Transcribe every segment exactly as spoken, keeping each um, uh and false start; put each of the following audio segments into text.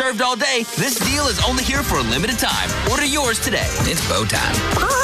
served all day, this deal is only here for a limited time. Order yours today. It's Bo time.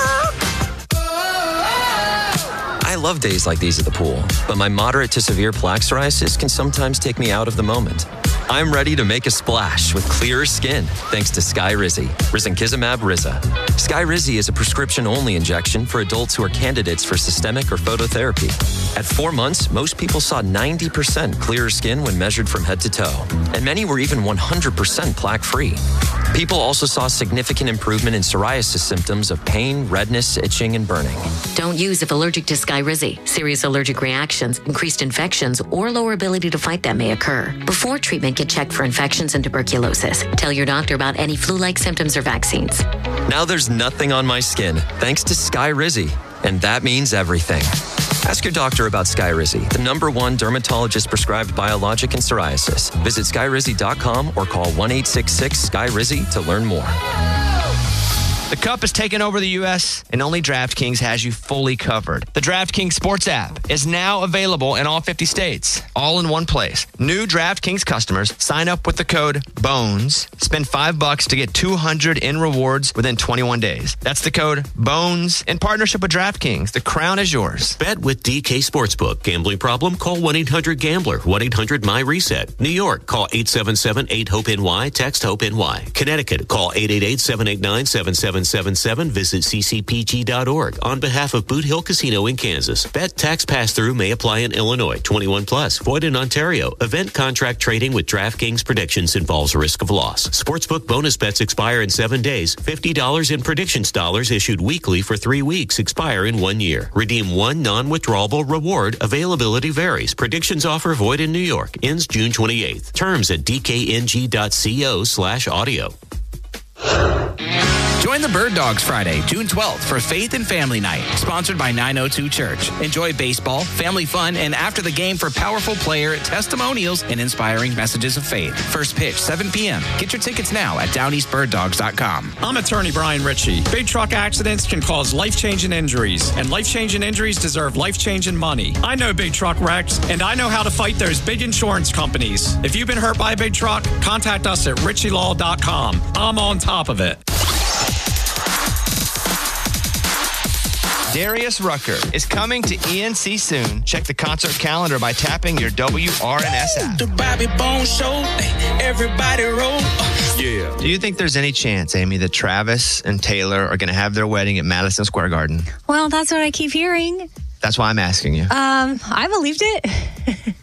I love days like these at the pool, but my moderate to severe plaque psoriasis can sometimes take me out of the moment. I'm ready to make a splash with clearer skin thanks to Skyrizi, risankizumab Riza. Skyrizi is a prescription-only injection for adults who are candidates for systemic or phototherapy. At four months, most people saw ninety percent clearer skin when measured from head to toe, and many were even one hundred percent plaque-free. People also saw significant improvement in psoriasis symptoms of pain, redness, itching, and burning. Don't use if allergic to Skyrizi. Serious allergic reactions, increased infections, or lower ability to fight them may occur. Before treatment, get checked for infections and tuberculosis. Tell your doctor about any flu-like symptoms or vaccines. Now there's nothing on my skin thanks to Skyrizi, and that means everything. Ask your doctor about Skyrizi, the number one dermatologist-prescribed biologic in psoriasis. Visit skyrizi dot com or call one eight six six Sky Rizi to learn more. The Cup has taken over the U S, and only DraftKings has you fully covered. The DraftKings Sports app is now available in all fifty states, all in one place. New DraftKings customers sign up with the code BONES, spend five bucks to get two hundred in rewards within twenty-one days. That's the code BONES in partnership with DraftKings. The crown is yours. Bet with D K Sportsbook. Gambling problem? Call one eight hundred gambler, one eight hundred my reset. New York, call eight seven seven eight hope N Y, text HOPE N Y. Connecticut, call eight eight eight seven eight nine seven seven seven seven. Visit c c p g dot org. On behalf of Boot Hill Casino in Kansas, bet tax pass-through may apply in Illinois. twenty-one plus, void in Ontario. Event contract trading with DraftKings predictions involves risk of loss. Sportsbook bonus bets expire in seven days. fifty dollars in predictions dollars issued weekly for three weeks expire in one year. Redeem one non-withdrawable reward. Availability varies. Predictions offer void in New York. Ends June twenty-eighth. Terms at d k n g dot co slash audio. Join the Bird Dogs Friday, June twelfth for Faith and Family Night, sponsored by nine oh two Church. Enjoy baseball, family fun, and after the game for powerful player testimonials and inspiring messages of faith. First pitch, seven p.m. Get your tickets now at down east bird dogs dot com. I'm attorney Brian Ritchie. Big truck accidents can cause life-changing injuries, and life-changing injuries deserve life-changing money. I know big truck wrecks, and I know how to fight those big insurance companies. If you've been hurt by a big truck, contact us at ritchie law dot com. I'm on top of it. Darius Rucker is coming to E N C soon. Check the concert calendar by tapping your W R N S app. The Bobby Bone Show, everybody roll. Yeah. Do you think there's any chance, Amy, that Travis and Taylor are going to have their wedding at Madison Square Garden? Well, that's what I keep hearing. That's why I'm asking you. Um, I believed it.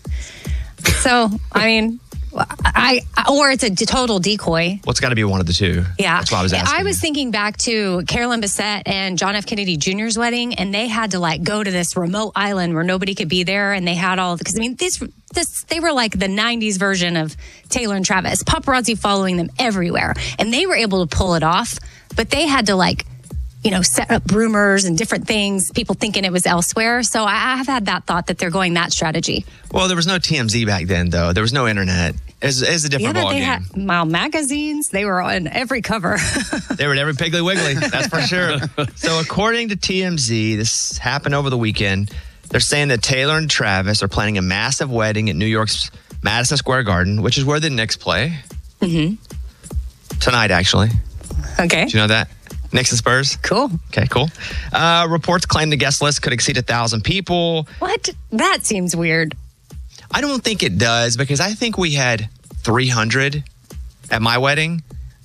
So, I mean, I or it's a total decoy. Well, it's got to be one of the two. Yeah. That's why I was asking. I was you. thinking back to Carolyn Bessette and John F. Kennedy Junior's wedding, and they had to like go to this remote island where nobody could be there, and they had all because I mean this this they were like the nineties version of Taylor and Travis, paparazzi following them everywhere, and they were able to pull it off, but they had to like, you know, set up rumors and different things, people thinking it was elsewhere. So I have had that thought that they're going that strategy. Well, there was no T M Z back then, though. There was no internet. It's, it's a different yeah, ballgame. They had Mile magazines. They were on every cover. They were at every Piggly Wiggly. That's for sure. So according to T M Z, this happened over the weekend. They're saying that Taylor and Travis are planning a massive wedding at New York's Madison Square Garden, which is where the Knicks play. Mm-hmm. Tonight, actually. Okay. Do you know that? Knicks and Spurs? Cool. Okay, cool. Uh, reports claim the guest list could exceed a thousand people. What? That seems weird. I don't think it does because I think we had three hundred at my wedding.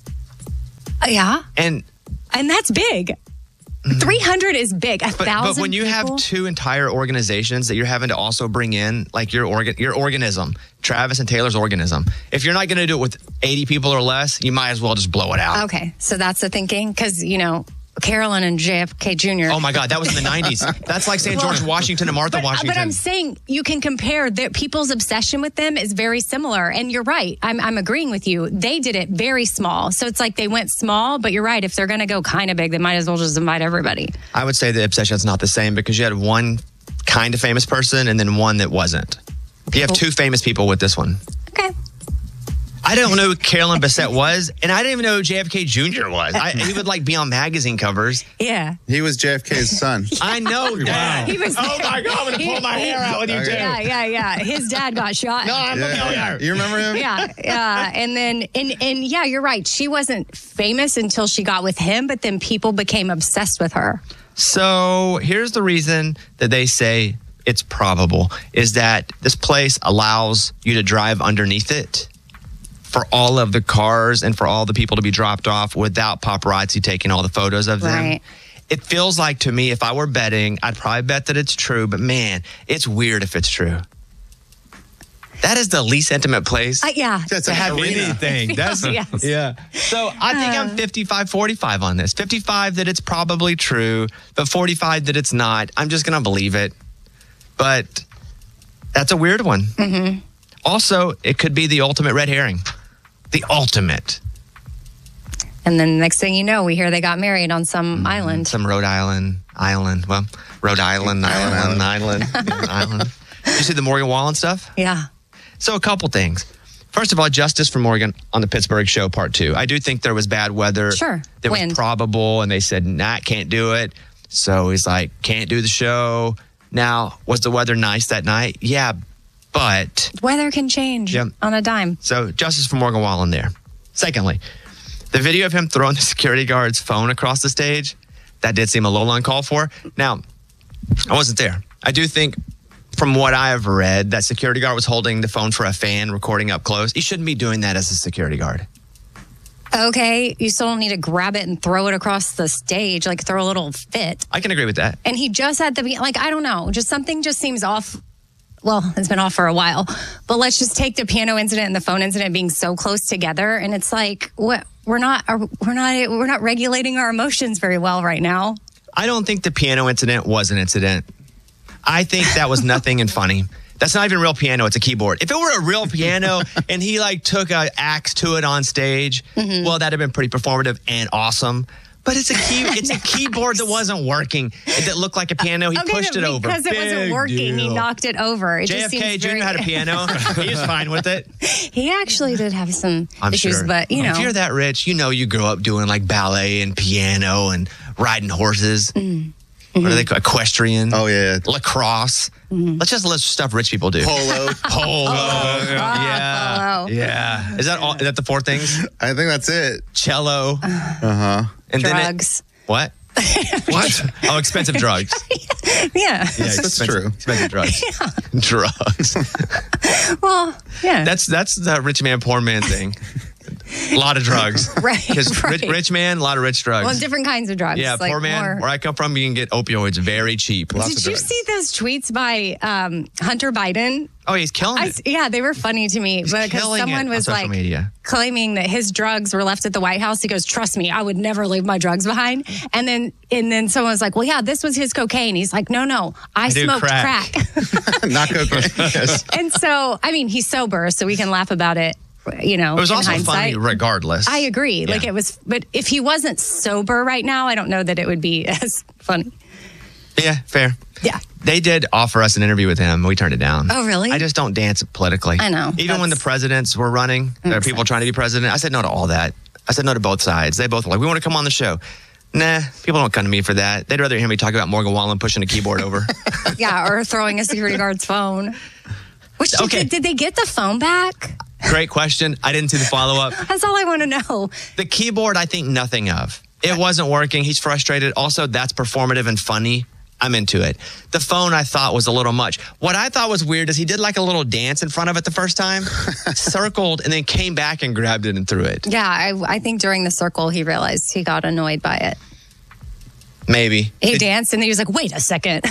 Uh, yeah. And and that's big. three hundred is big. A but, thousand But when you people? have two entire organizations that you're having to also bring in, like your organ, your organism, Travis and Taylor's organism, if you're not going to do it with eighty people or less, you might as well just blow it out. Okay. So that's the thinking because, you know, Carolyn and J F K Junior Oh, my God. That was in the nineties. That's like saying George Washington and Martha but, Washington. But I'm saying you can compare. Their, people's obsession with them is very similar. And you're right. I'm, I'm agreeing with you. They did it very small. So it's like they went small. But you're right. If they're going to go kind of big, they might as well just invite everybody. I would say the obsession's not the same because you had one kind of famous person and then one that wasn't. You have two famous people with this one. Okay. I don't know who Carolyn Bessette was, and I didn't even know who J F K Junior was. I, he would like be on magazine covers. Yeah. He was J F K's son. I know that. He was. Oh my God! I'm gonna pull my hair out with you Okay. too. Yeah, yeah, yeah. His dad got shot. No, I'm Yeah. familiar. You remember him? Yeah, yeah, and then and and yeah, you're right. She wasn't famous until she got with him, but then people became obsessed with her. So here's the reason that they say it's probable is that this place allows you to drive underneath it for all of the cars and for all the people to be dropped off without paparazzi taking all the photos of them. Right. It feels like to me, if I were betting, I'd probably bet that it's true, but man, it's weird if it's true. That is the least intimate place Uh, yeah, That's to a have arena. anything. That's Yes. yeah. So I think I'm fifty-five forty-five on this. fifty-five that it's probably true, but forty-five that it's not. I'm just going to believe it. But that's a weird one. Mm-hmm. Also, it could be the ultimate red herring. The ultimate. and then next thing you know, we hear they got married on some island. Some Rhode Island island. Well, Rhode Island, island, island, island. island. Did you see the Morgan Wallen stuff? Yeah. So a couple things. First of all, justice for Morgan on the Pittsburgh show, part two. I do think there was bad weather. Sure. That Wind. was probable, and they said, nah, can't do it. So he's like, can't do the show. Now, was the weather nice that night? Yeah, but... Weather can change Yep. on a dime. So justice for Morgan Wallen there. Secondly, the video of him throwing the security guard's phone across the stage, that did seem a little uncalled for. Now, I wasn't there. I do think... From what I have read, that security guard was holding the phone for a fan, recording up close. He shouldn't be doing that as a security guard. Okay, you still don't need to grab it and throw it across the stage, like throw a little fit. I can agree with that. And he just had the be like, I don't know, just something just seems off. Well, it's been off for a while, but let's just take the piano incident and the phone incident being so close together, and it's like, what? We're not, we're not, we're not regulating our emotions very well right now. I don't think the piano incident was an incident. I think that was nothing and funny. That's not even a real piano. It's a keyboard. If it were a real piano and he like took an axe to it on stage, Mm-hmm. well, that'd have been pretty performative and awesome. But it's a key. It's a keyboard that wasn't working. That looked like a piano. He Okay, pushed it but over. because it wasn't Big working. He deal. knocked it over. It J just F seems K very- Junior had a piano. He was fine with it. He actually did have some I'm issues, sure. but you know, if you're that rich, you know you grew up doing like ballet and piano and riding horses. Mm. What are they called? Equestrian. Oh, yeah. Lacrosse. Mm-hmm. Let's just list stuff rich people do. Polo. Polo. yeah. polo. Yeah. Is that all? Is that the four things? I think that's it. Cello. Uh-huh. And then it- drugs. what? What? Oh, expensive drugs. yeah. Yeah, That's expensive, true. Expensive drugs. Drugs. Well, yeah. That's that's the rich man, poor man thing. A lot of drugs. Right, Because right. rich, rich man, a lot of rich drugs. well, different kinds of drugs. Yeah, like poor man. more- Where I come from, you can get opioids very cheap. Lots Did of you drugs. see those tweets by um, Hunter Biden? Oh, he's killing I, it. yeah, they were funny to me because killing someone it on was social like media. claiming that his drugs were left at the White House. He goes, "Trust me, I would never leave my drugs behind." And then, and then someone was like, "Well, yeah, this was his cocaine." He's like, "No, no, I, I do smoked crack." crack." Not cocaine. Yes. And so, I mean, he's sober, so we can laugh about it. You know, It was in also hindsight. funny regardless. I agree. Yeah. Like it was, but if he wasn't sober right now, I don't know that it would be as funny. Yeah, fair. Yeah. They did offer us an interview with him. We turned it down. Oh, really? I just don't dance politically. I know. Even when the That's- presidents were running, there are Makes people sense. trying to be president. I said no to all that. I said no to both sides. They both were like, we want to come on the show. Nah, people don't come to me for that. They'd rather hear me talk about Morgan Wallen pushing a keyboard over. Yeah, or throwing a security guard's phone. Which did, Okay. they, did they get the phone back? Great question. I didn't see the follow up. That's all I want to know. The keyboard, I think nothing of. It wasn't working. He's frustrated. Also, that's performative and funny. I'm into it. The phone I thought was a little much. What I thought was weird is he did like a little dance in front of it the first time, circled, and then came back and grabbed it and threw it. Yeah, I, I think during the circle he realized he got annoyed by it. Maybe. He It- danced and he was like, "Wait a second,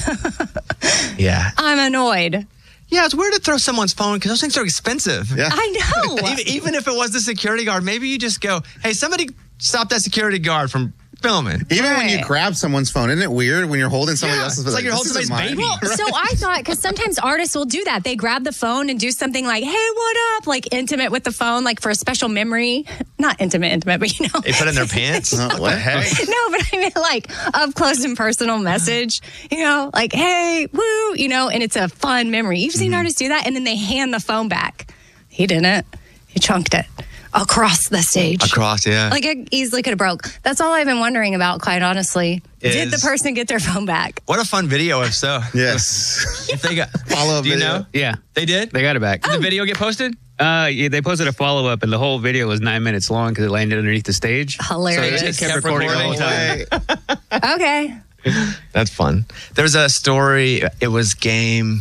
Yeah. I'm annoyed." Yeah, it's weird to throw someone's phone because those things are expensive. Yeah. I know. even, even if it was the security guard, maybe you just go, hey, somebody stop that security guard from filming. Even when you Right. grab someone's phone, isn't it weird when you're holding somebody Yeah, else's? it's like you're this holding isn't somebody's mine. baby. So I thought, because sometimes artists will do that. They grab the phone and do something like, "Hey, what up?" Like intimate with the phone, like for a special memory. Not intimate, intimate, but you know. They put it in their pants. Uh, what the what? heck? No, but I mean like up close and personal message, you know, like, "Hey, woo," you know, and it's a fun memory. You've seen artists do that and then they hand the phone back. He didn't. He chunked it. across the stage. Across, yeah. Like, it easily could have broke. That's all I've been wondering about, quite honestly. Did the Is- person get their phone back? What a fun video, if so. Yes. If they got Follow up Do you video. know? Yeah, They did? they got it back. Did the video get posted? Uh, yeah, they posted a follow up, and the whole video was nine minutes long because it landed underneath the stage. Hilarious. So they just kept recording the whole time. Way. Okay. That's fun. There's a story. It was game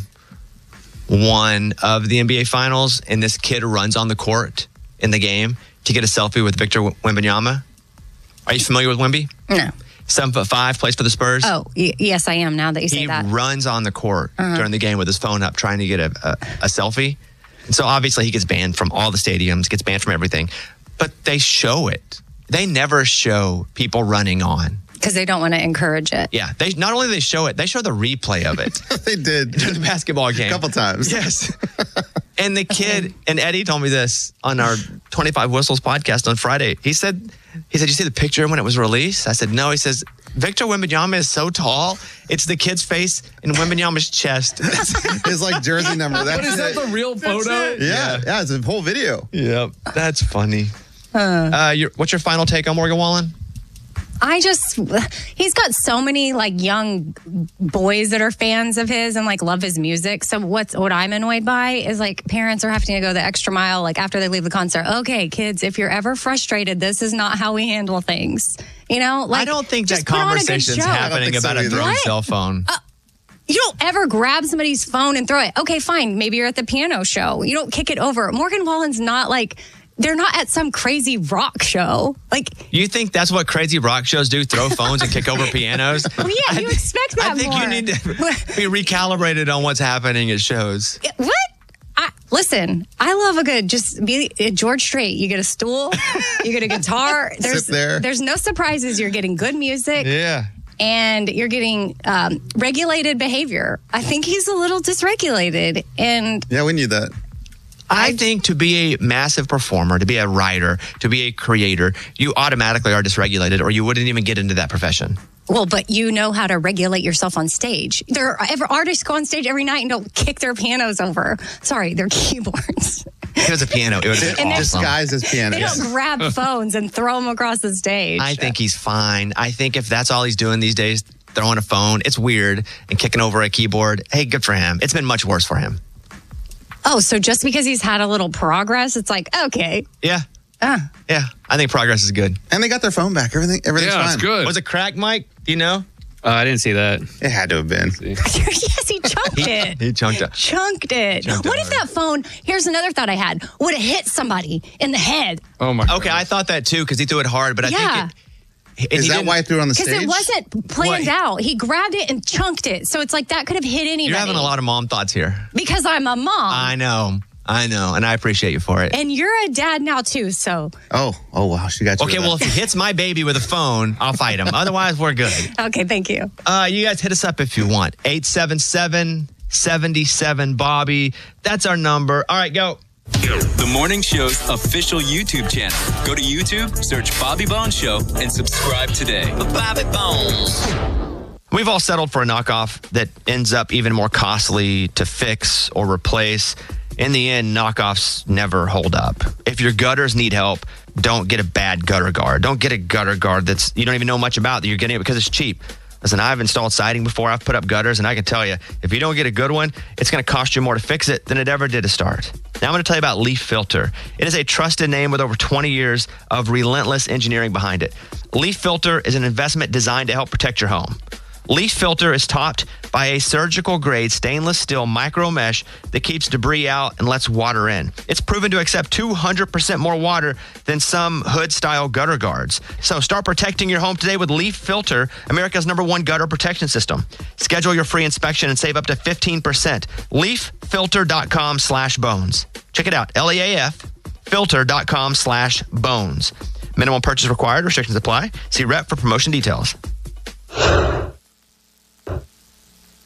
one of the N B A Finals, and this kid runs on the court in the game to get a selfie with Victor Wembanyama. Are you familiar with Wemby? No. Seven foot five, plays for the Spurs. Oh, y- yes, I am now that you say He that. runs on the court during the game with his phone up, trying to get a, a, a selfie. And so obviously he gets banned from all the stadiums, gets banned from everything. But they show it. They never show people running on. Because they don't want to encourage it. Yeah, they not only do they show it, they show the replay of it. They did. During the basketball game. A couple times. Yes. And the kid, and Eddie told me this on our twenty-five Whistles podcast on Friday. He said, he said, you see the picture when it was released? I said, no. He says, Victor Wembanyama is so tall, it's the kid's face in Wembanyama's chest. His like jersey number. That's But is that it. the real photo? Yeah, yeah, it's a whole video. Yep. That's funny. Uh, your, what's your final take on Morgan Wallen? I just, he's got so many like young boys that are fans of his and like love his music. So what's what I'm annoyed by is like parents are having to go the extra mile like after they leave the concert. Okay, kids, if you're ever frustrated, this is not how we handle things. You know, like I don't think that just put on a good conversation's show. happening so about a either. thrown What? cell phone. You don't ever grab somebody's phone and throw it. Okay, fine. Maybe you're at the piano show. You don't kick it over. Morgan Wallen's not like, they're not at some crazy rock show. Like, You think that's what crazy rock shows do? Throw phones and kick over pianos? well, yeah, you expect that I think more. you need to be recalibrated on what's happening at shows. What? I, listen, I love a good, just be uh, George Strait. You get a stool, you get a guitar. There's, Sit there. There's no surprises. You're getting good music. Yeah. And you're getting um, regulated behavior. I think he's a little dysregulated. And Yeah, we need that. I think to be a massive performer, to be a writer, to be a creator, you automatically are dysregulated or you wouldn't even get into that profession. well, but you know how to regulate yourself on stage. There are ever, artists go on stage every night and don't kick their pianos over. Sorry, their keyboards. If it was a piano, it would have been And awesome. Disguised as piano. They don't grab phones and throw them across the stage. I think he's fine. I think if that's all he's doing these days, throwing a phone, it's weird, and kicking over a keyboard, hey, good for him. It's been much worse for him. Oh, so just because he's had a little progress, it's like, okay. Yeah. Uh, Yeah. I think progress is good. And they got their phone back. Everything, everything's Yeah, fine. it's good. Was it cracked, Mike? Do you know? Uh, I didn't see that. It had to have been. yes, he chunked it. He chunked it. Chunked it. Chunked it what if hard. that phone, here's another thought I had, would have hit somebody in the head? Oh my. Okay, I thought that too because he threw it hard, but I Yeah. think it. and Is he that didn't- why he threw it on the Because stage? it wasn't planned What? out. He grabbed it and chunked it. So it's like that could have hit anybody. You're having a lot of mom thoughts here. Because I'm a mom. I know. I know. And I appreciate you for it. and you're a dad now too, so Oh, oh wow, she got you. Okay, with well, that. if he hits my baby with a phone, I'll fight him. Otherwise, we're good. okay, thank you. Uh, you guys hit us up if you want. eight seven seven, seven seven, Bobby. That's our number. All right, go. The morning show's official YouTube channel. Go to YouTube, search Bobby Bones Show, and subscribe today. Bobby Bones. We've all settled for a knockoff that ends up even more costly to fix or replace. In the end, knockoffs never hold up. If your gutters need help, don't get a bad gutter guard. Don't get a gutter guard that's you don't even know much about that you're getting it because it's cheap. Listen, I've installed siding before. I've put up gutters, and I can tell you, if you don't get a good one, it's going to cost you more to fix it than it ever did to start. Now I'm going to tell you about Leaf Filter. It is a trusted name with over twenty years of relentless engineering behind it. Leaf Filter is an investment designed to help protect your home. Leaf Filter is topped by a surgical grade stainless steel micro mesh that keeps debris out and lets water in. It's proven to accept two hundred percent more water than some hood style gutter guards. So start protecting your home today with Leaf Filter, America's number one gutter protection system. Schedule your free inspection and save up to fifteen percent. leaf filter dot com slash bones. Check it out. L E A F filter dot com slash bones. Minimum purchase required. Restrictions apply. See rep for promotion details.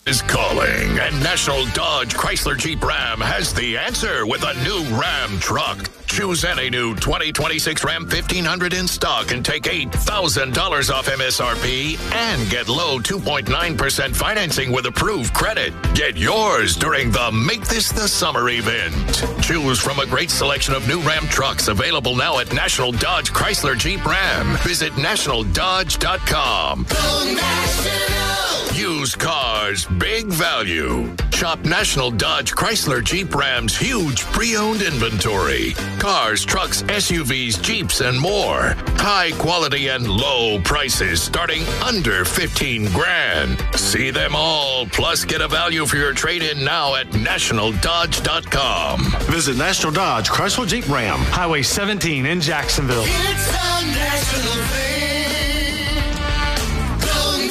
is calling, and National Dodge Chrysler Jeep Ram has the answer with a new Ram truck. Choose any new twenty twenty-six Ram fifteen hundred in stock and take eight thousand dollars off M S R P and get low two point nine percent financing with approved credit. Get yours during the Make This the Summer event. Choose from a great selection of new Ram trucks available now at National Dodge Chrysler Jeep Ram. Visit national dodge dot com. Go National! Used cars, big value. Shop National Dodge Chrysler Jeep Ram's huge pre-owned inventory. Cars, trucks, S U Vs, Jeeps, and more. High quality and low prices starting under fifteen grand. See them all, plus get a value for your trade-in now at national dodge dot com. Visit National Dodge Chrysler Jeep Ram, Highway seventeen in Jacksonville. It's a national thing. Go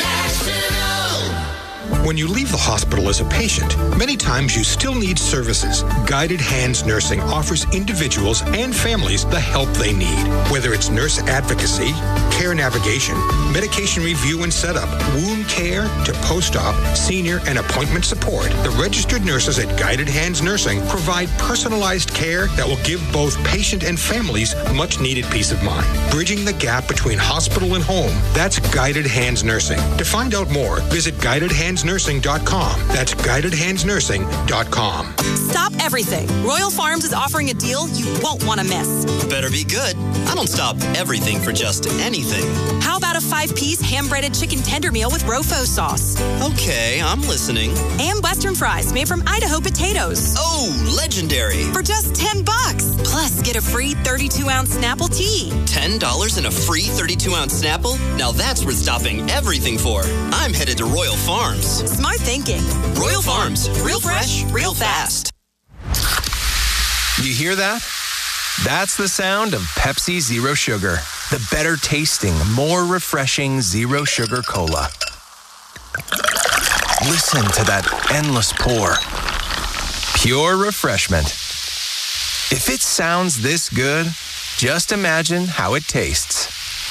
National! When you leave the hospital as a patient, many times you still need services. Guided Hands Nursing offers individuals and families the help they need. Whether it's nurse advocacy, care navigation, medication review and setup, wound care, to post-op, senior, and appointment support, the registered nurses at Guided Hands Nursing provide personalized care that will give both patient and families much-needed peace of mind. Bridging the gap between hospital and home, that's Guided Hands Nursing. To find out more, visit guided hands nursing dot com. That's guided hands nursing dot com. Stop everything. Royal Farms is offering a deal you won't want to miss. Better be good. I don't stop everything for just anything. How about a five-piece ham-breaded chicken tender meal with Rofo sauce? Okay, I'm listening. And Western fries made from Idaho potatoes. Oh, legendary. For just ten bucks. Plus, get a free thirty-two ounce Snapple tea. ten dollars and a free thirty-two ounce Snapple? Now that's worth stopping everything for. I'm headed to Royal Farms. Smart thinking. Royal Farms. Real fresh, real fast. You hear that? That's the sound of Pepsi Zero Sugar. The better tasting, more refreshing Zero Sugar Cola. Listen to that endless pour. Pure refreshment. If it sounds this good, just imagine how it tastes.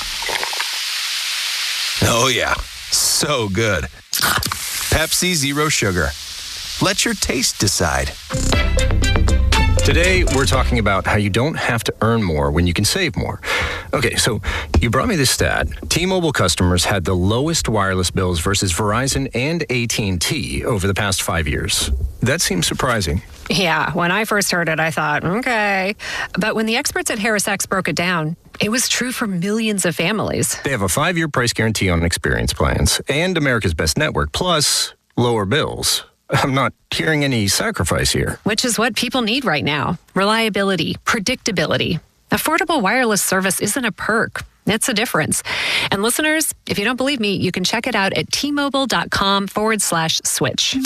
Oh yeah, so good. Pepsi Zero Sugar. Let your taste decide. Today, we're talking about how you don't have to earn more when you can save more. Okay, so you brought me this stat. T-Mobile customers had the lowest wireless bills versus Verizon and A T and T over the past five years. That seems surprising. Yeah, when I first heard it, I thought, okay. But when the experts at Harris X broke it down, it was true for millions of families. They have a five-year price guarantee on experience plans and America's Best Network, plus lower bills. I'm not hearing any sacrifice here. Which is what people need right now. Reliability, predictability. Affordable wireless service isn't a perk. It's a difference. And listeners, if you don't believe me, you can check it out at T-Mobile.com forward slash switch.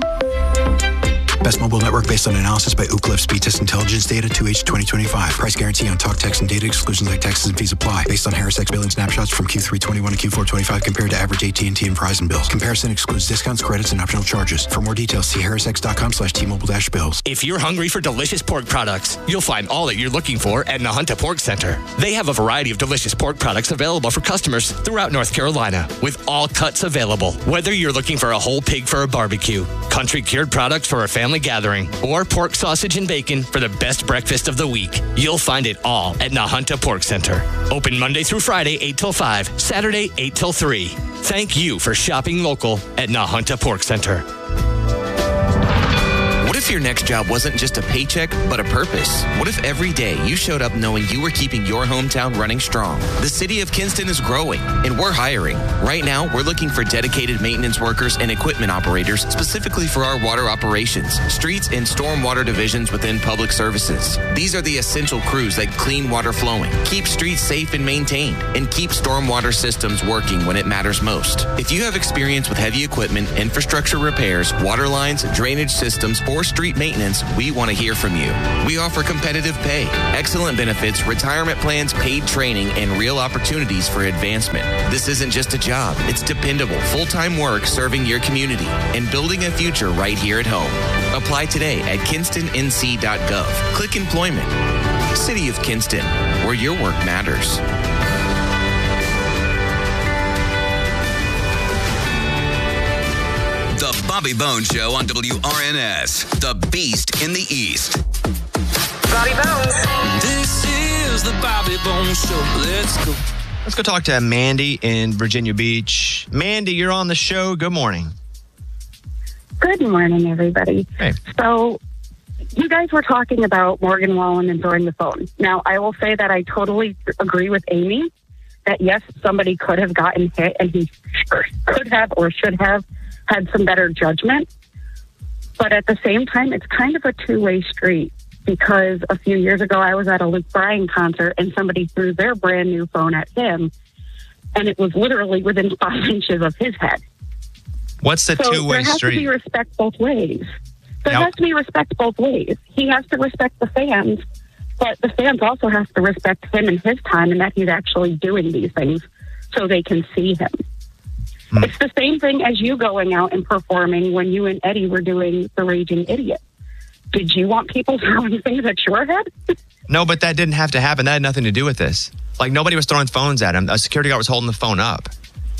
Best mobile network based on analysis by Ookla Speed Test Intelligence data two H twenty twenty-five. Price guarantee on talk, text, and data exclusions like taxes and fees apply. Based on Harris X billing snapshots from Q three twenty-one to Q four twenty-five compared to average A T and T and Verizon bills. Comparison excludes discounts, credits, and optional charges. For more details, see harrisx.com slash T-Mobile dash bills. If you're hungry for delicious pork products, you'll find all that you're looking for at Nahunta Pork Center. They have a variety of delicious pork products available for customers throughout North Carolina, with all cuts available. Whether you're looking for a whole pig for a barbecue, country cured products for a family gathering, or pork sausage and bacon for the best breakfast of the week, you'll find it all at Nahunta Pork Center. Open Monday through Friday, eight till five, Saturday, eight till three. Thank you for shopping local at Nahunta Pork Center. What if your next job wasn't just a paycheck, but a purpose? What if every day you showed up knowing you were keeping your hometown running strong? The city of Kinston is growing, and we're hiring. Right now, we're looking for dedicated maintenance workers and equipment operators specifically for our water operations, streets, and stormwater divisions within public services. These are the essential crews that clean water flowing, keep streets safe and maintained, and keep stormwater systems working when it matters most. If you have experience with heavy equipment, infrastructure repairs, water lines, drainage systems, or street maintenance, we want to hear from you. We offer competitive pay, excellent benefits, retirement plans, paid training, and real opportunities for advancement. This isn't just a job. It's dependable, full-time work serving your community and building a future right here at home. Apply today at kinston n c dot gov. Click Employment. City of Kinston, where your work matters. The Bobby Bones Show on W R N S, the Beast in the East. Bobby Bones. This is the Bobby Bones Show. Let's go. Let's go talk to Mandy in Virginia Beach. Mandy, you're on the show. Good morning. Good morning, everybody. Hey. So, you guys were talking about Morgan Wallen and throwing the phone. Now, I will say that I totally agree with Amy that, yes, somebody could have gotten hit and he could have or should have had some better judgment. But at the same time, it's kind of a two-way street because a few years ago, I was at a Luke Bryan concert and somebody threw their brand new phone at him, and it was literally within five inches of his head. What's the so two-way there has street? to be respect both ways. There Nope. has to be respect both ways. He has to respect the fans, but the fans also have to respect him and his time and that he's actually doing these things so they can see him. Hmm. It's the same thing as you going out and performing when you and Eddie were doing The Raging Idiot. Did you want people throwing things at your head? No, but that didn't have to happen. That had nothing to do with this. Like, nobody was throwing phones at him. A security guard was holding the phone up.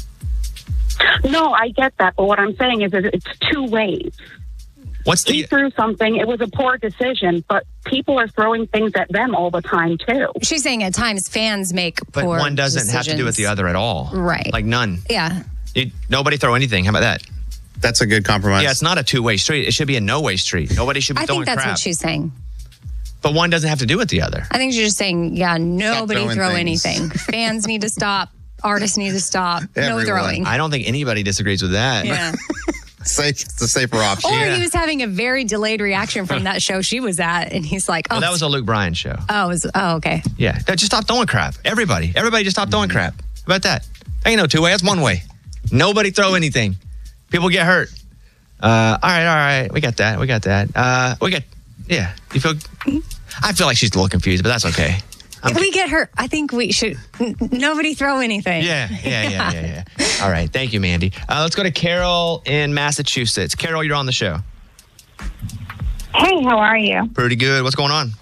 No, I get that, but what I'm saying is that it's two ways. What's the... He threw something. It was a poor decision, but people are throwing things at them all the time, too. She's saying at times fans make But poor one doesn't have to do with the other at all. Right. Like, none. Yeah. You, nobody throw anything. How about that? That's a good compromise. Yeah, it's not a two-way street. It should be a no-way street. Nobody should be I throwing think that's crap. what she's saying. But one doesn't have to do with the other. I think she's just saying, yeah, nobody throwing throw things. anything. Fans need to stop. Artists need to stop. No throwing. I don't think anybody disagrees with that. Yeah. Safe, it's a safer option. Or he was having a very delayed reaction from that show she was at, and he's like, "Oh, Well, that was a Luke Bryan show. oh, it was, oh, okay." Yeah. Just stop throwing crap. Everybody. Everybody just stop throwing crap. How about that? Ain't no two-way. That's one way. Nobody throw anything. People get hurt. Uh, all right, all right. We got that. We got that. Uh, we got, yeah. You feel, I feel like she's a little confused, but that's okay. If we get hurt, I think we should. N- nobody throw anything. Yeah, yeah, yeah, yeah, yeah. All right. Thank you, Mandy. Uh, let's go to Carol in Massachusetts. Carol, you're on the show. Hey, how are you? Pretty good. What's going on?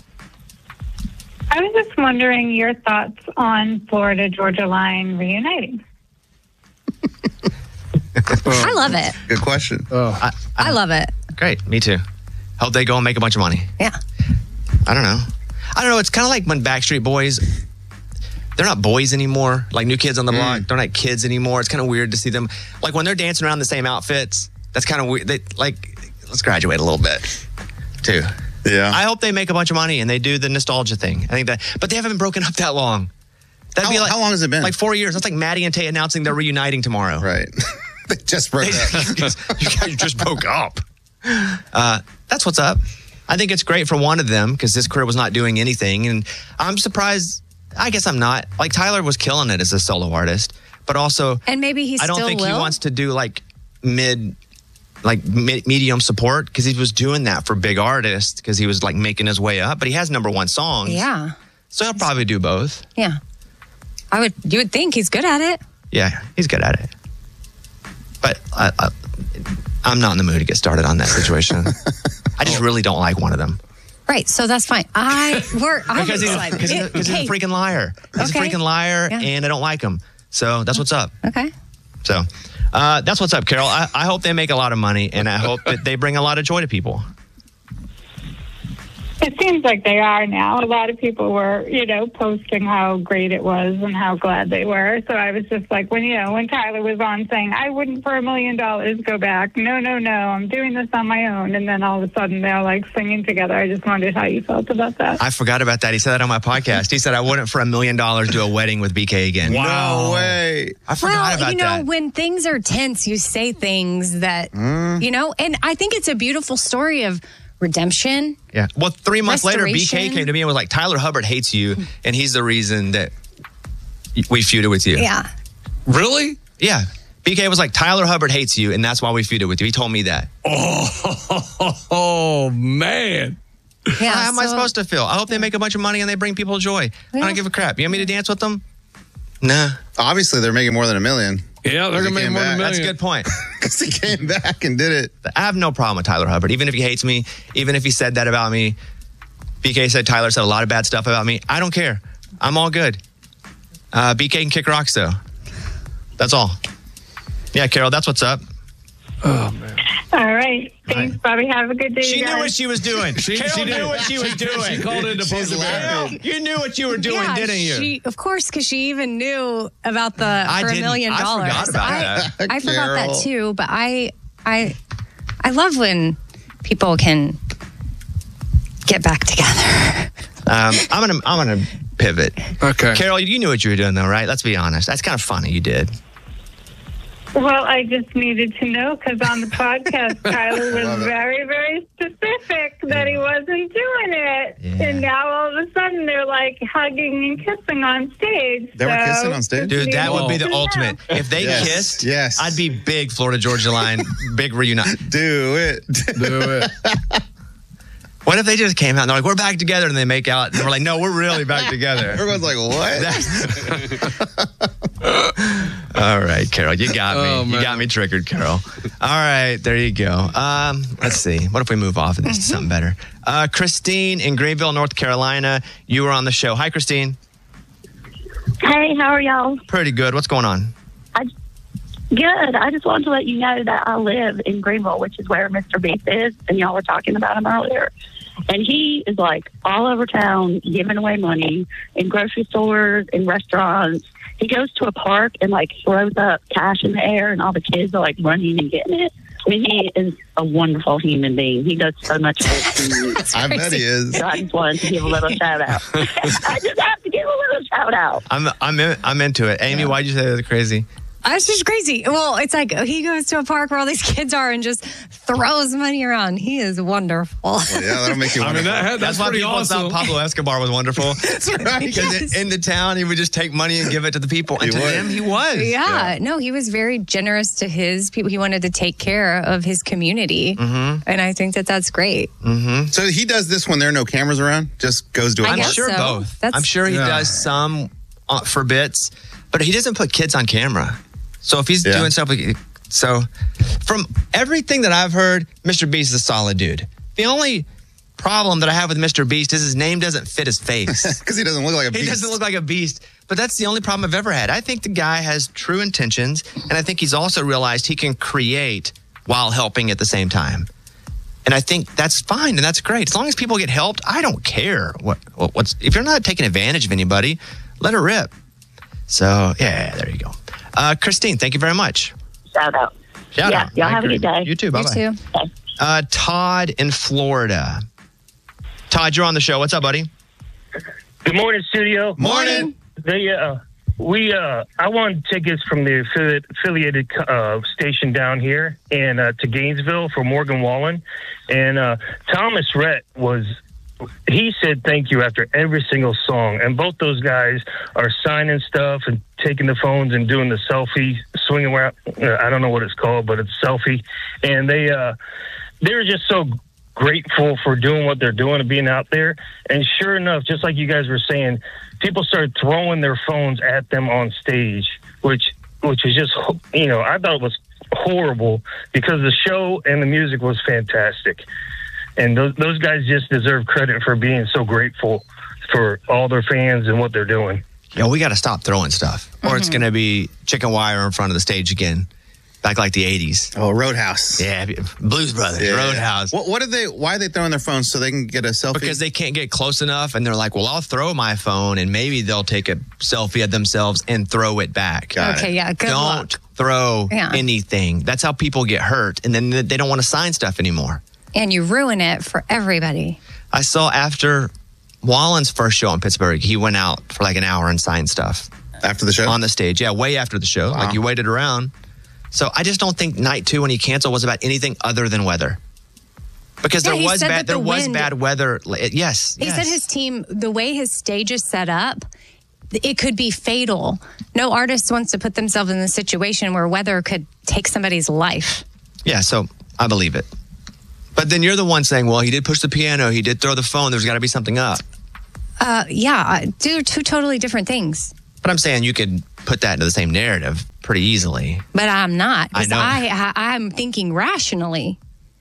I was just wondering your thoughts on Florida Georgia Line reuniting. I love it. Good question. I, I love it. Great. Me too. Hope they go and make a bunch of money. Yeah. I don't know. I don't know. It's kind of like when Backstreet Boys, they're not boys anymore. Like New Kids on the Block, they're not kids anymore. It's kind of weird to see them. Like when they're dancing around the same outfits, that's kind of weird. They, like, let's graduate a little bit too. Yeah. I hope they make a bunch of money and they do the nostalgia thing. I think that, but they haven't been broken up that long. That'd How- be like, how long has it been? Like four years. That's like Maddie and Tate announcing they're reuniting tomorrow. Right. They just broke up. You guys just broke up. Uh, that's what's up. I think it's great for one of them because his career was not doing anything. And I'm surprised. I guess I'm not. Like Tyler was killing it as a solo artist, but also, And maybe he I don't still think will. he wants to do like mid, like mi- medium support because he was doing that for big artists because he was like making his way up. But he has number one songs. Yeah. So he'll probably do both. Yeah. I would. You would think he's good at it. Yeah, he's good at it. But I, I, I'm not in the mood to get started on that situation. I just really don't like one of them. Right. So that's fine. I we're I'm Because he's, excited. because he's, It- because he's hey, a freaking liar. He's Okay. a freaking liar, Yeah. and I don't like him. So that's what's up. Okay. So uh, that's what's up, Carol. I, I hope they make a lot of money, and I hope that they bring a lot of joy to people. It seems like they are now. A lot of people were, you know, posting how great it was and how glad they were. So I was just like, when, you know, when Tyler was on saying, I wouldn't for a million dollars go back. No, no, no, I'm doing this on my own. And then all of a sudden they're like singing together. I just wondered how you felt about that. I forgot about that. He said that on my podcast. He said I wouldn't for a million dollars do a wedding with B K again. No way. I forgot Well, about you know, that. when things are tense, you say things that you know, and I think it's a beautiful story of redemption. Yeah. Well, three months later, B K Restoration. came to me and was like, Tyler Hubbard hates you, and he's the reason that we feuded with you. Yeah. Really? Yeah. B K was like, Tyler Hubbard hates you, and that's why we feuded with you. He told me that. Oh, oh man. Yeah, How am I so- supposed to feel? I hope they make a bunch of money and they bring people joy. I Yeah. don't give a crap. You want me to dance with them? Nah. Obviously, they're making more than a million. Yeah, they're He gonna make came more than a back. That's a million. good point. Because he came back and did it. I have no problem with Tyler Hubbard. Even if he hates me, even if he said that about me. B K said Tyler said a lot of bad stuff about me. I don't care. I'm all good. Uh, B K can kick rocks, though. That's all. Yeah, Carol, that's what's up. Oh, man. All right. Thanks, Bobby. Have a good day. She you knew guys. what she was doing. She- Carol she knew did. what she was She- doing. she called it into She's Post laughing. You knew what you were doing, yeah, didn't you? She, of course, because she even knew about the I for a didn't. million I dollars. forgot about I, that. I forgot that Carol. too, but I, I, I love when people can get back together. Um, I'm gonna I'm gonna pivot. Okay. Carol, you knew what you were doing though, right? Let's be honest. That's kind of funny. You did. Well, I just needed to know because on the podcast, Tyler Love was it. very, very specific that he wasn't doing it. And now all of a sudden they're like hugging and kissing on stage. They were So kissing on stage? Dude, that would be the needed to ultimate. know. If they Yes. kissed, yes, I'd be big Florida Georgia Line, big reunite. Do it. Do it. What if they just came out and they're like, we're back together, and they make out, and we're like, no, we're really back together. Everyone's like, what? All right, Carol, you got me. Oh, you man. got me triggered, Carol. All right, there you go. Um, let's see. What if we move off of this to something better? Uh, Christine in Greenville, North Carolina, you were on the show. Hi, Christine. Hey, how are y'all? Pretty good. What's going on? I, good. I just wanted to let you know that I live in Greenville, which is where Mister Beast is, and y'all were talking about him earlier. And he is like all over town giving away money in grocery stores, in restaurants. He goes to a park and like throws up cash in the air, and all the kids are like running and getting it. I mean, he is a wonderful human being. He does so much for his community. I bet he is. So I just wanted to give a little shout out. I just have to give a little shout out. I'm I'm in, I'm into it. Amy, why'd you say that was crazy? That's just crazy. Well, it's like he goes to a park where all these kids are and just throws money around. He is wonderful. Well, yeah, that'll make you I mean, wonderful. that, That's, that's, why pretty people awesome. thought Pablo Escobar was wonderful. That's right. Because in the town, he would just take money and give it to the people. And He to would. them, he was. Yeah, no, he was very generous to his people. He wanted to take care of his community. Mm-hmm. And I think that that's great. Mm-hmm. So he does this when there are no cameras around? Just goes to a I I'm guess sure so. both. That's- I'm sure he Yeah. does some uh, for bits, but he doesn't put kids on camera. So if he's Yeah. doing stuff like, so from everything that I've heard, Mister Beast is a solid dude. The only problem that I have with Mister Beast is his name doesn't fit his face. Because he doesn't look like a He beast. doesn't look like a beast, but that's the only problem I've ever had. I think the guy has true intentions, and I think he's also realized he can create while helping at the same time. And I think that's fine, and that's great. As long as people get helped, I don't care what, what what's. If you're not taking advantage of anybody, let it rip. So yeah, there you go. Uh, Christine, thank you very much. Shout out. Shout yeah, out. y'all I have agree. a good day. You too. Bye bye. You too. Uh, Todd in Florida. Todd, you're on the show. What's up, buddy? Good morning, studio. Morning. They, uh, we, uh, I won tickets from the affiliate, affiliated uh, station down here and uh, to Gainesville for Morgan Wallen, and uh, Thomas Rhett was. He said thank you after every single song, and both those guys are signing stuff and taking the phones and doing the selfie, swinging around. Uh, I don't know what it's called, but it's selfie, and they uh, they're just so grateful for doing what they're doing and being out there. And sure enough, just like you guys were saying, people started throwing their phones at them on stage, which which was just, you know, I thought it was horrible because the show and the music was fantastic. And those, those guys just deserve credit for being so grateful for all their fans and what they're doing. Yo, we got to stop throwing stuff, or it's going to be chicken wire in front of the stage again, back like the eighties. Oh, Roadhouse. Yeah, Blues Brothers, Yeah. Roadhouse. What, what are they? Why are they throwing their phones so they can get a selfie? Because they can't get close enough, and they're like, well, I'll throw my phone, and maybe they'll take a selfie of themselves and throw it back. Got Okay, it. yeah, good don't luck. throw Yeah. anything. That's how people get hurt, and then they don't want to sign stuff anymore. And you ruin it for everybody. I saw after Wallen's first show in Pittsburgh, he went out for like an hour and signed stuff. After the show? On the stage, yeah, way after the show. Wow. Like you waited around. So I just don't think night two when he canceled was about anything other than weather. Because Yeah, there he was said bad that the there was wind- bad weather. Yes. He yes. said his team, the way his stage is set up, it could be fatal. No artist wants to put themselves in the situation where weather could take somebody's life. Yeah, so I believe it. But then you're the one saying, well, he did push the piano, he did throw the phone, there's got to be something up. Uh, yeah, they're two totally different things. But I'm saying you could put that into the same narrative pretty easily. But I'm not. I 'cause know. I, I, I'm thinking rationally.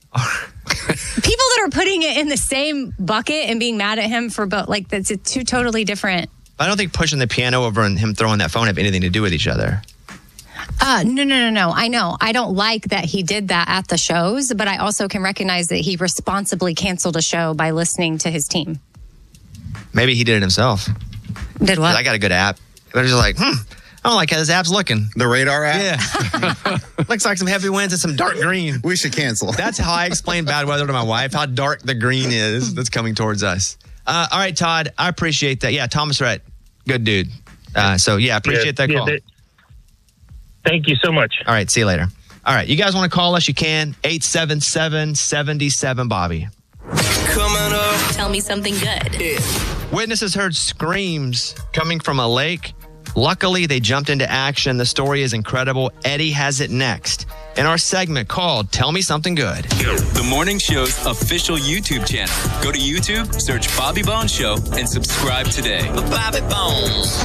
People that are putting it in the same bucket and being mad at him for both, like, that's two totally different. I don't think pushing the piano over and him throwing that phone have anything to do with each other. Uh, no, no, no, no. I know. I don't like that he did that at the shows, but I also can recognize that he responsibly canceled a show by listening to his team. Maybe he did it himself. Did what? I got a good app. But it's just like, hmm, I don't like how this app's looking. The radar app? Yeah. Looks like some heavy winds and some dark green. We should cancel. That's how I explain bad weather to my wife, how dark the green is that's coming towards us. Uh, all right, Todd, I appreciate that. Yeah, Thomas Rhett, good dude. Uh, so, yeah, appreciate Yeah, that yeah, call. they- Thank you so much. All right, see you later. All right, you guys want to call us? You can. eight seven seven, seven seven, Bobby. Coming up. Tell me something good. Witnesses heard screams coming from a lake. Luckily, they jumped into action. The story is incredible. Eddie has it next in our segment called Tell Me Something Good. The morning show's official YouTube channel. Go to YouTube, search Bobby Bones Show, and subscribe today. Bobby Bones.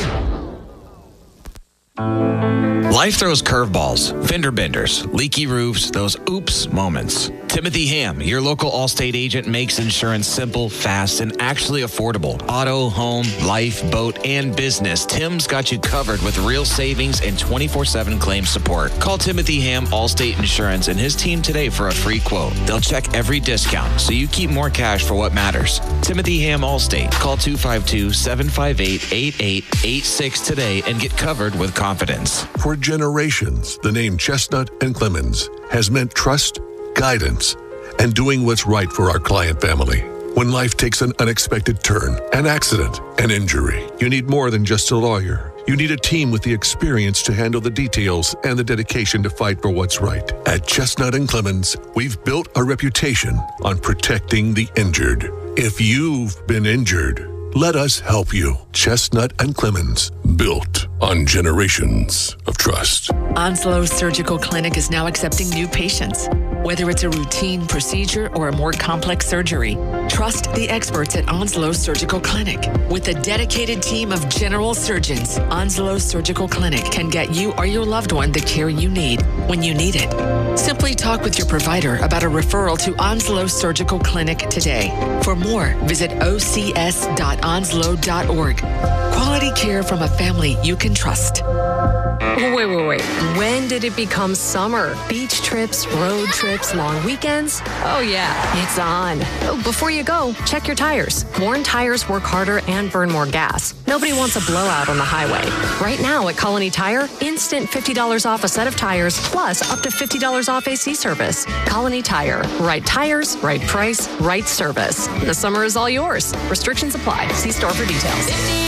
Life throws curveballs, fender benders, leaky roofs, those oops moments. Timothy Ham, your local Allstate agent, makes insurance simple, fast, and actually affordable. Auto, home, life, boat, and business. Tim's got you covered with real savings and twenty-four seven claim support. Call Timothy Ham Allstate Insurance and his team today for a free quote. They'll check every discount so you keep more cash for what matters. Timothy Ham Allstate. Call two five two, seven five eight, eight eight eight six today and get covered with confidence. For generations, the name Chestnut and Clemens has meant trust, guidance, and doing what's right for our client family. When life takes an unexpected turn, an accident, an injury, you need more than just a lawyer. You need a team with the experience to handle the details and the dedication to fight for what's right. At Chestnut and Clemens, we've built a reputation on protecting the injured. If you've been injured, let us help you. Chestnut and Clemens, built on generations of trust. Onslow Surgical Clinic is now accepting new patients. Whether it's a routine procedure or a more complex surgery, trust the experts at Onslow Surgical Clinic. With a dedicated team of general surgeons, Onslow Surgical Clinic can get you or your loved one the care you need when you need it. Simply talk with your provider about a referral to Onslow Surgical Clinic today. For more, visit o c s dot onslow dot org. Quality care from a family you can trust. Wait, wait, wait. When did it become summer? Beach trips, road trips, long weekends? Oh, yeah, it's on. Oh, before you go, check your tires. Worn tires work harder and burn more gas. Nobody wants a blowout on the highway. Right now at Colony Tire, instant fifty dollars off a set of tires, plus up to fifty dollars off A C service. Colony Tire. Right tires, right price, right service. The summer is all yours. Restrictions apply. See store for details.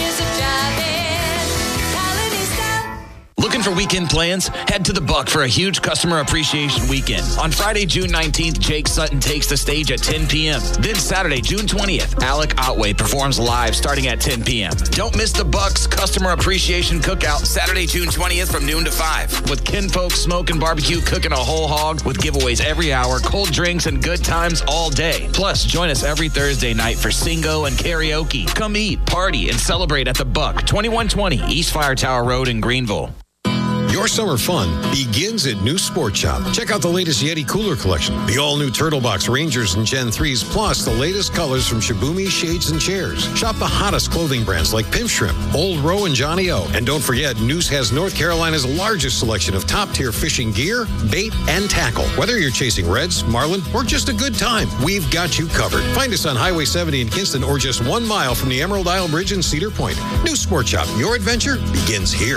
Looking for weekend plans? Head to the Buck for a huge customer appreciation weekend. On Friday, June nineteenth, Jake Sutton takes the stage at ten p.m. Then Saturday, June twentieth, Alec Otway performs live starting at ten p.m. Don't miss the Buck's Customer Appreciation Cookout Saturday, June twentieth from noon to five. With kinfolk smoke and barbecue cooking a whole hog with giveaways every hour, cold drinks, and good times all day. Plus, join us every Thursday night for Singo and karaoke. Come eat, party, and celebrate at the Buck, twenty-one twenty East Fire Tower Road in Greenville. Your summer fun begins at New Sport Shop. Check out the latest Yeti cooler collection, the all-new Turtle Box Rangers and Gen threes, plus the latest colors from Shibumi Shades and Chairs. Shop the hottest clothing brands like Pimp Shrimp, Old Row, and Johnny O. And don't forget, Noose has North Carolina's largest selection of top-tier fishing gear, bait, and tackle. Whether you're chasing reds, marlin, or just a good time, we've got you covered. Find us on Highway seventy in Kinston or just one mile from the Emerald Isle Bridge in Cedar Point. New Sport Shop, your adventure begins here.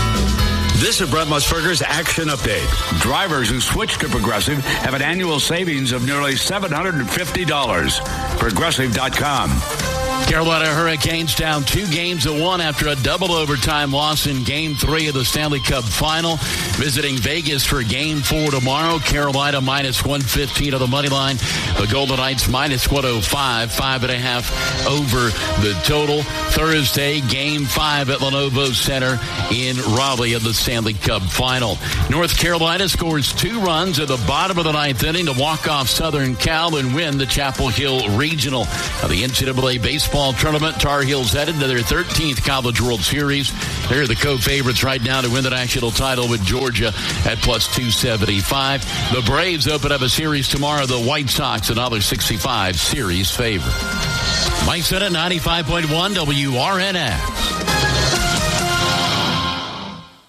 This is Brett Musburger's Action Update. Drivers who switch to Progressive have an annual savings of nearly seven hundred fifty dollars. Progressive dot com. Carolina Hurricanes down two games to one after a double overtime loss in Game three of the Stanley Cup Final. Visiting Vegas for Game four tomorrow. Carolina minus one fifteen on the money line. The Golden Knights minus one oh five, five and a half over the total. Thursday, Game five at Lenovo Center in Raleigh of the Stanley Cup Final. North Carolina scores two runs at the bottom of the ninth inning to walk off Southern Cal and win the Chapel Hill Regional. Now, the N C double A baseball tournament, Tar Heels headed to their thirteenth College World Series. They're the co-favorites right now to win the national title with Georgia at plus two seventy-five. The Braves open up a series tomorrow. The White Sox, one dollar sixty-five series favorite. Mike Sennett, ninety-five point one W R N S. Hey,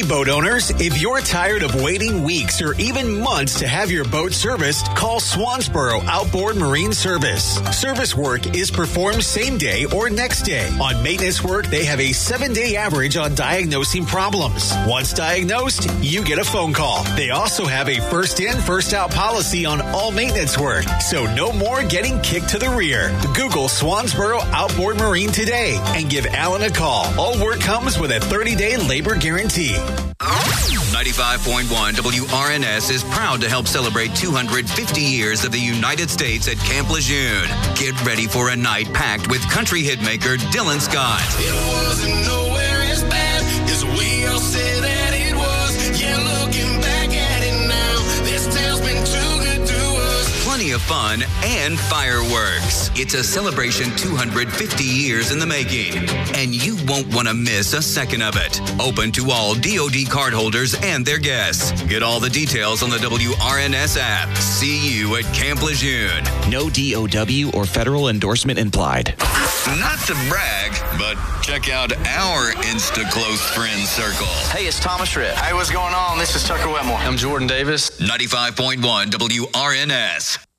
Hey, boat owners, if you're tired of waiting weeks or even months to have your boat serviced, call Swansboro Outboard Marine Service. Service work is performed same day or next day. On maintenance work, they have a seven-day average on diagnosing problems. Once diagnosed, you get a phone call. They also have a first-in, first-out policy on all maintenance work, so no more getting kicked to the rear. Google Swansboro Outboard Marine today and give Alan a call. All work comes with a thirty-day labor guarantee. ninety-five point one W R N S is proud to help celebrate two hundred fifty years of the United States at Camp Lejeune. Get ready for a night packed with country hitmaker Dylan Scott. It wasn't nowhere as bad as we all say that it was. Yeah, looking back at it now, this town's been too good to us. Plenty of fun and fireworks. It's a celebration two hundred fifty years in the making, and you won't want to miss a second of it. Open to all D O D cardholders and their guests. Get all the details on the W R N S app. See you at Camp Lejeune. No D O W or federal endorsement implied. Not to brag, but check out our Insta Close Friends Circle. Hey, it's Thomas Rhett. Hey, what's going on? This is Tucker Wetmore. I'm Jordan Davis. ninety-five point one W R N S.